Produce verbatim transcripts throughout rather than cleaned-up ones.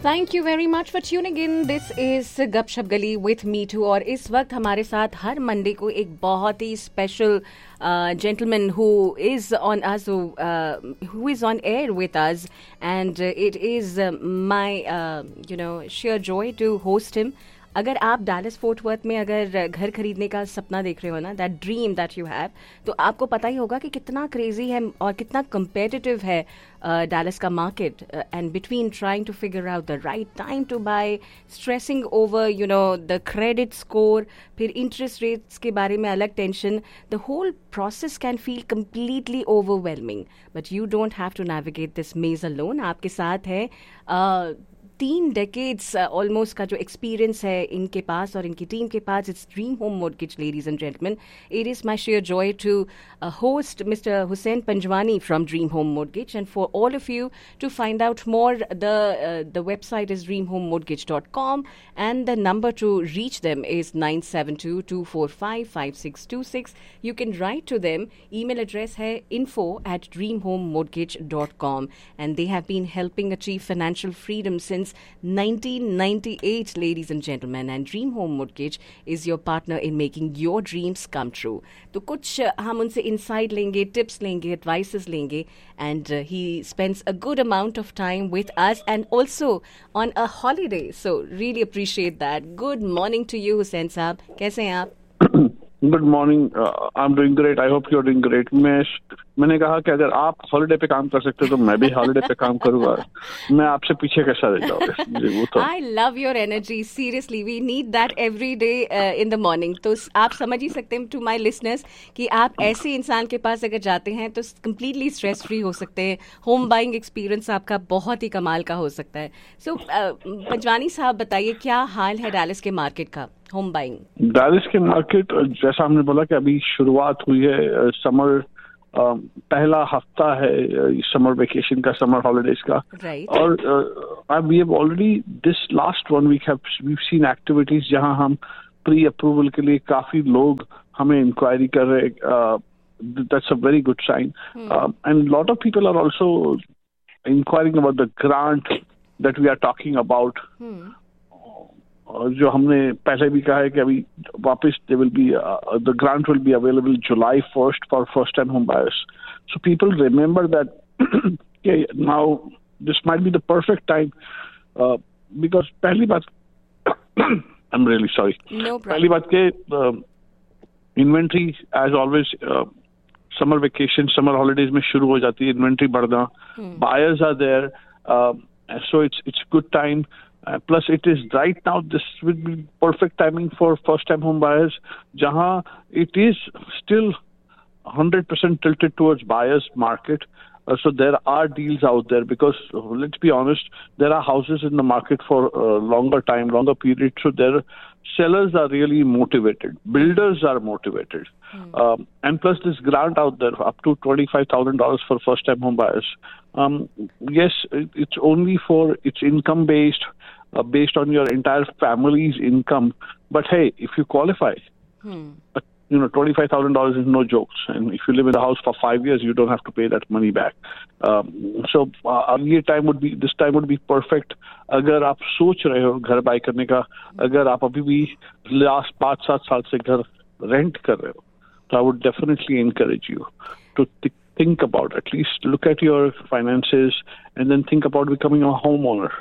Thank you very much for tuning in. This is गपशप गली with me to. और इस वक्त हमारे साथ हर मंडे को एक बहुत ही special gentleman who is on us who is on air with us, and it is my you know share Joy to host him. अगर आप डैलस फोर्ट वर्थ में अगर घर खरीदने का सपना देख रहे हो ना, that dream that you have, तो आपको पता ही होगा कि कितना क्रेजी है और कितना कंपेटिटिव है डैलस का market. And between trying to figure out the right time to bye, stressing over you know the credit score, फिर इंटरेस्ट रेट्स के बारे में अलग tension, the whole process can feel completely overwhelming, but you don't have to navigate this maze alone. आपके साथ है uh, तीन decades almost का जो एक्सपीरियंस है इनके पास और इनकी टीम के पास. It's dream home mortgage, ladies and gentleman. It is my share Joy to host mister Hussain Panjwani from dream home mortgage. And for all of you to find out more, the the website is dream home mortgage dot com and the number two reach them is nine seven to to four five five six to six. You can write to them. Email address है info at dream home mortgage dot com, and they have been helping achieve financial freedom since nineteen ninety-eight, ladies and gentlemen, and Dream Home Mortgage is your partner in making your dreams come true. तो कुछ हम उनसे insight लेंगे, tips लेंगे, advices लेंगे, and uh, he spends a good amount of time with us and also on a holiday. So really appreciate that. Good morning to you, Hussain Saab. कैसे हैं आप? Good morning. I am doing great. I hope you are doing great. मैं मैंने कहा कि अगर आप holiday पे काम कर सकते हो तो मैं भी हॉलिडे पे काम करूंगा. मैं आपसे पीछे कैसा रह जाऊंगा? I love your energy. Seriously we need that every day in the morning. तो आप समझ ही सकते हैं टू माय लिसनर्स कि आप ऐसे इंसान के पास अगर जाते हैं तो कंप्लीटली स्ट्रेस फ्री हो सकते हैं. होम बाइंग एक्सपीरियंस आपका बहुत ही कमाल का हो सकता है. सो पंजवानी साहब बताइए, क्या हाल है डैलस के मार्केट का, होम बाइंग? डैलस के मार्केट, जैसा हमने बोला कि अभी शुरुआत हुई है. समर पहला हफ्ता है समर वेकेशन का, समर हॉलिडेज का. right. और we have already this last one week have we seen activities जहां हम प्री अप्रूवल के लिए काफी लोग हमें इंक्वायरी कर रहे. That's a very good sign. And lot of people are also enquiring about the grant that we are talking about. जो हमने पहले भी कहा है कि अभी वापस they will be the grant will be available July first for first time home buyers. So people remember that now this might be the perfect time, because पहली बात आई एम रियली सॉरी पहली बात के inventory as always summer vacation summer holidays में शुरू हो जाती है इन्वेंट्री बढ़ना. Buyers are there, so it's it's good time. Uh, plus, it is right now, this will be perfect timing for first-time home buyers, jahan it is still one hundred percent tilted towards buyers market. Uh, so there are deals out there because, uh, let's be honest, there are houses in the market for a uh, longer time, longer period. So their sellers are really motivated. Builders are motivated. Mm. Um, and plus this grant out there, up to twenty-five thousand dollars for first-time home buyers. Um, yes, it, it's only for, it's income-based, uh, based on your entire family's income. But hey, if you qualify, hmm. uh, you know, twenty-five thousand dollars is no jokes. And if you live in the house for five years, you don't have to pay that money back. Um, so, uh, ये time would be, this time would be perfect. अगर आप सोच रहे हो घर bye करने का, अगर आप अभी भी last पाँच सात साल से घर rent कर रहे हो, so I would definitely encourage you to th- think about, at least look at your finances and then think about becoming a homeowner.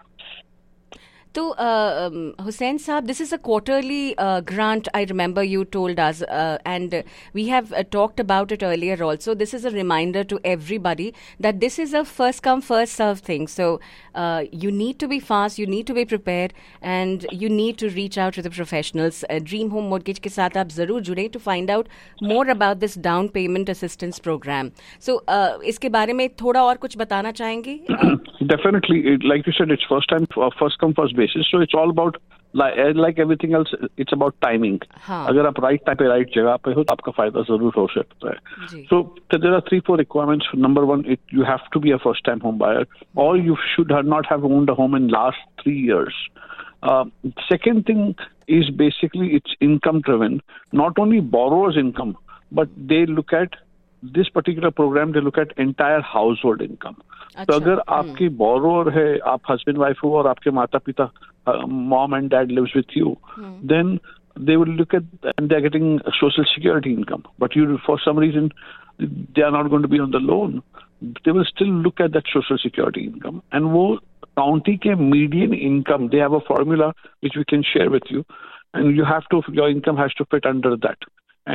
So, uh, um, Hussain Saab, this is a quarterly uh, grant, I remember you told us, uh, and uh, we have uh, talked about it earlier also. This is a reminder to everybody that this is a first come, first serve thing. So, uh, you need to be fast, you need to be prepared, and you need to reach out to the professionals. Uh, Dream Home Mortgage के साथ आप ज़रूर जुड़े to find out more about this down payment assistance program. So, uh, इसके बारे में थोड़ा और कुछ बताना चाहेंगे? Uh, Definitely, it, like you said, it's first time, uh, first come, first basis. So it's all about, like, like everything else, it's about timing. हाँ. अगर आप right time पे right जगह पे हो तो आपका फायदा जरूर हो सकता है. So there are three, four requirements. Number one, it, you have to be a first time home buyer, or you should have not have owned a home in last three years. Uh, second thing is basically it's income driven. Not only borrower's income, but they look at this particular program, they look at entire household income. तो अगर आपकी borrower है, आप husband wife हो और आपके माता पिता, mom and dad lives with you, then they will look at and they're getting social security income, but you for some reason they are not going to be on the loan, they will still look at that social security income. And wo county ke median income, they have a formula which we can share with you, and you have to, your income has to fit under that,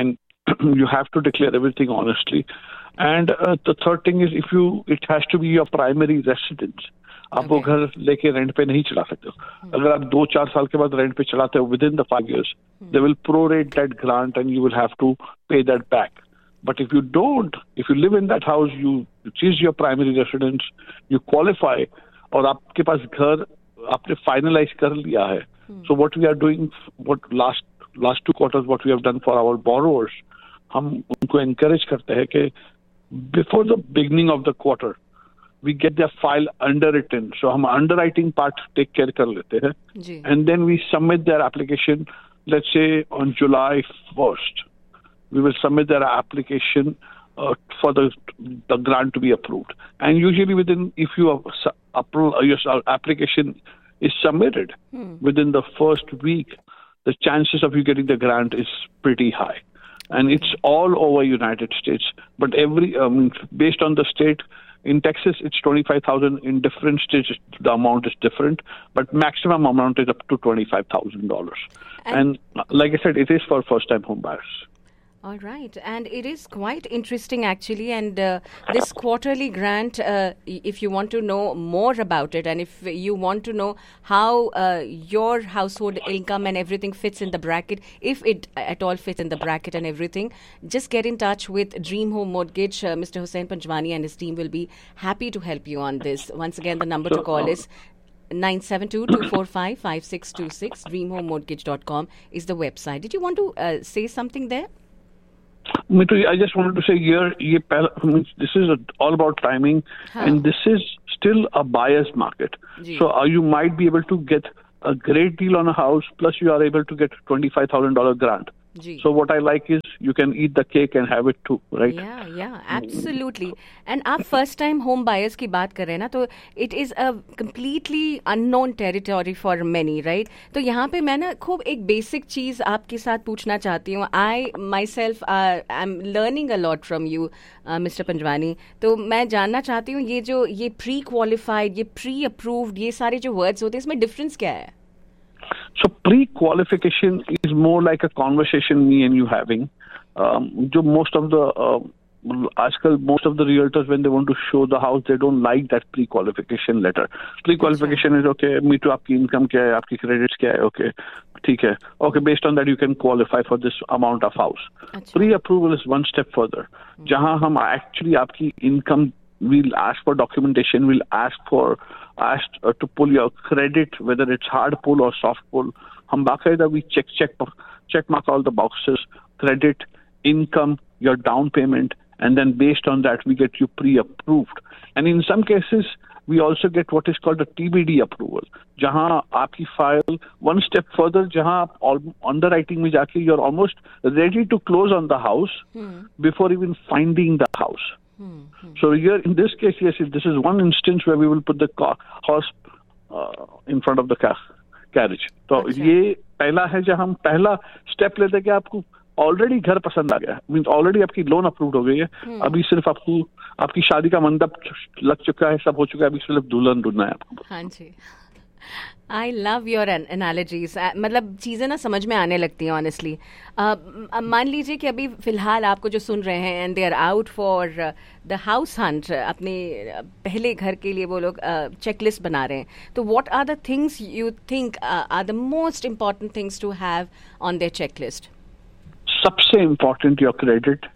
and you have to declare everything honestly. And uh, the third thing is, if you, it has to be your primary residence. आप वो घर लेके rent पे नहीं चला सकते हो. अगर आप दो चार साल के बाद रेंट पे चलाते हो, with in the five years they will प्रोरेट that grant and you will have to पे that back. But if you don't, if you live in that house, you चीज your primary residence, you qualify, और आपके पास घर आपने finalise कर लिया है. So what we are doing, what last last two quarters what we have done for our borrowers, हम उनको एनकरेज करते हैं कि before the beginning of the quarter we get their file underwritten. So हम underwriting part take care कर लेते हैं. And then we submit their application, let's say on July first. We will submit their application uh, for the the grant to be approved. And usually within, if you have, approve, uh, your application is submitted hmm. within the first week, the chances of you getting the grant is pretty high. And it's all over United States. But every, um, based on the state, in Texas, it's twenty-five thousand. In different states, the amount is different, but maximum amount is up to twenty-five thousand dollars. And, and like I said, it is for first-time home buyers. All right. And it is quite interesting, actually. And uh, this quarterly grant, uh, if you want to know more about it, and if you want to know how uh, your household income and everything fits in the bracket, if it at all fits in the bracket and everything, just get in touch with Dream Home Mortgage. Uh, Mister Hussain Panjwani and his team will be happy to help you on this. Once again, the number so, to call uh, is nine seven two, two four five, five six two six. dream home mortgage dot com is the website. Did you want to uh, say something there? Mitu, I just wanted to say here, ye pehla, this is a, all about timing, huh. and this is still a buyer's market. Gee. So uh, you might be able to get a great deal on a house, plus you are able to get twenty-five thousand dollars grant. Gee. So what I like is you can eat the cake and have it too, right? Yeah, yeah, absolutely. And आप first time home buyers की बात कर रहे हैं ना, तो it is a completely unknown territory for many, right? तो यहाँ पे मैं ना खूब एक basic चीज़ आपके साथ पूछना चाहती हूँ. I myself uh, am learning a lot from you, uh, Mister Panjwani. तो मैं जानना चाहती हूँ ये जो ये pre-qualified, ये pre-approved, ये सारे जो words होते हैं, इसमें difference क्या है? So pre-qualification is more like a conversation me and you having. Um, जो most of the uh, आजकल most of the realtors, when they want to show the house, they don't like that pre-qualification letter. Pre-qualification is okay. Me too. आपकी income क्या है, आपकी credits क्या है, okay, ठीक है. Okay, based on that you can qualify for this amount of house. Pre-approval is one step further. Hmm. जहाँ हम actually आपकी income, we'll ask for documentation, we'll ask for asked uh, to pull your credit, whether it's hard pull or soft pull. हम बाकायदा we check check check mark all the boxes, credit, income, your down payment, and then based on that we get you pre-approved. And in some cases we also get what is called a T B D approval, जहाँ आपकी file one step further, जहाँ आप underwriting में जाके you're almost ready to close on the house hmm. before even finding the house. Hmm, hmm. So here, in this case, yes, this is one instance where we will put the car, horse uh, in front of the car, carriage. तो ये पहला है जब हम पहला step लेते हैं कि आपको ऑलरेडी घर पसंद आ गया, मीन्स ऑलरेडी आपकी लोन अप्रूव हो गई है. hmm. अभी सिर्फ आपको आपकी शादी का मंडप लग चुका है, सब हो चुका है, अभी सिर्फ दुल्हन ढूंढना है आपको. हाँ जी. I love your analogies. मतलब चीज़ें ना समझ में आने लगती हैं ऑनेस्टली. uh, मान लीजिए कि अभी फ़िलहाल आपको जो सुन रहे हैं and they are out for the house Hunt, अपने पहले घर के लिए वो लोग चेकलिस्ट uh, बना रहे हैं, तो what are the things you think are the most important things to have on their checklist? सबसे important your credit.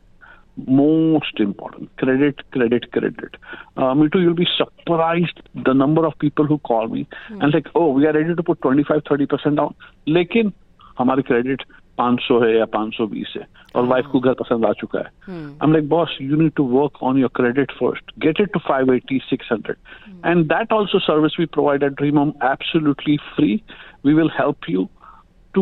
Most important, credit, credit, credit. Uh, me too, you'll be surprised the number of people who call me hmm. and like, oh, we are ready to put twenty-five, thirty percent down. लेकिन हमारी credit five hundred है या five twenty है और wife को घर पसंद आ चुका है. hmm. I'm like, boss, you need to work on your credit first. Get it to five eighty, six hundred. hmm. And that also service we provide at Dream Home, absolutely free. We will help you to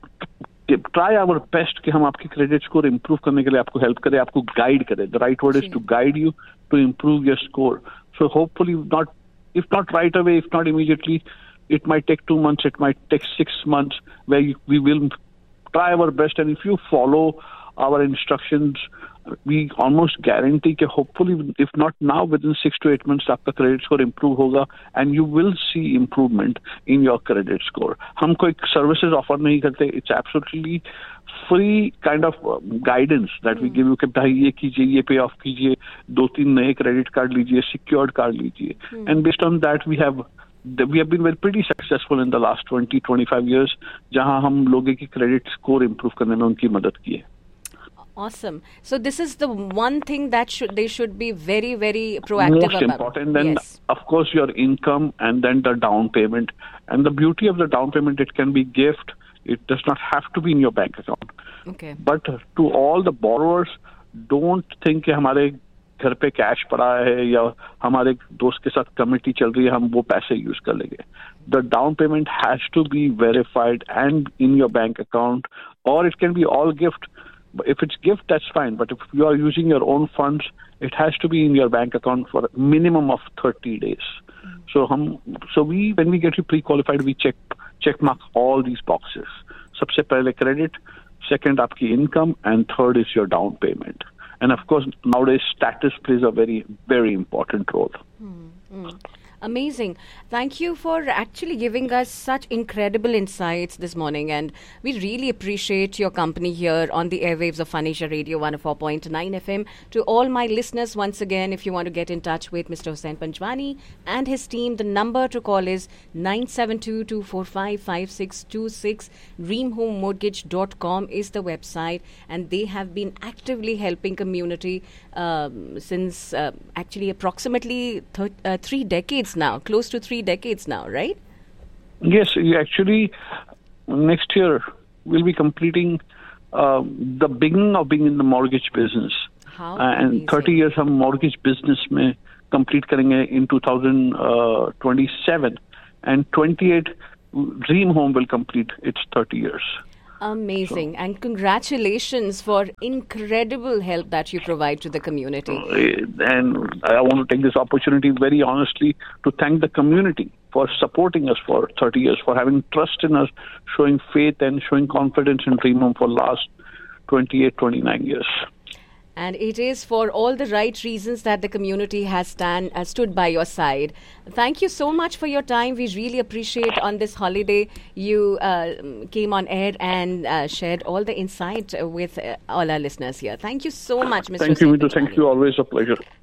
try our best कि हम आपकी credit score improve करने के लिए आपको help करें, आपको guide करें. The right word is to guide you to improve your score. So hopefully not, if not right away, if not immediately, it might take two months, it might take six months, where you, we will try our best. And if you follow our instructions, we almost guarantee that hopefully, if not now, within six to eight months, आपका credit score improve होगा, and you will see improvement in your credit score. हम कोई services offer नहीं करते. It's absolutely free kind of uh, guidance that mm. we give you कि भाई ये कीजिए, ये pay off कीजिए, दो तीन नए credit card लीजिए, secured card लीजिए, mm. and based on that we have we have been very pretty successful in the last twenty to twenty-five years, जहाँ हम लोगों की credit score improve करने में उनकी मदद की है. Awesome. So this is the one thing that should they should be very, very proactive Most about. Most important. Then, yes. Of course, your income and then the down payment. And the beauty of the down payment, it can be gift. It does not have to be in your bank account. Okay. But to all the borrowers, don't think कि हमारे घर पे cash पड़ा है या हमारे दोस्त के साथ कमिटी चल रही है, हम वो पैसे यूज कर लेंगे. The down payment has to be verified and in your bank account, or it can be all gift. If it's gift, that's fine. But if you are using your own funds, it has to be in your bank account for a minimum of thirty days. Mm. So, hum, so we, when we get you pre-qualified, we check check mark all these boxes. Sabse pehle credit, second aapki income, and third is your down payment. And of course, nowadays status plays a very, very important role. Mm. Mm. Amazing. Thank you for actually giving us such incredible insights this morning, and we really appreciate your company here on the airwaves of Fun Asia Radio one oh four point nine F M. To all my listeners, once again, if you want to get in touch with Mister Hussain Panjwani and his team, the number to call is nine seven two, two four five, five six two six. dream home mortgage dot com is the website, and they have been actively helping community um, since uh, actually approximately thir- uh, three decades now, close to three decades now, right? Yes, actually, next year we'll be completing uh, the beginning of being in the mortgage business. How uh, and amazing. thirty years हम mortgage business में complete करेंगे in two thousand twenty-seven, and twenty-eight Dream Home will complete its thirty years. Amazing. So, and congratulations for incredible help that you provide to the community. And I want to take this opportunity very honestly to thank the community for supporting us for thirty years, for having trust in us, showing faith and showing confidence in Dream Home for the last twenty-eight, twenty-nine years. And it is for all the right reasons that the community has stand, uh, stood by your side. Thank you so much for your time. We really appreciate on this holiday you uh, came on air and uh, shared all the insight with uh, all our listeners here. Thank you so much, Mister Thank you, Mitu. Thank you. Always a pleasure.